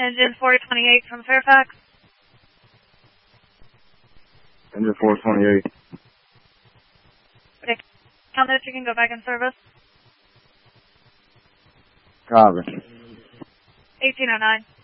Engine 428 from Fairfax. Engine 428. Okay. Count this, you can go back in service. Copy. 1809.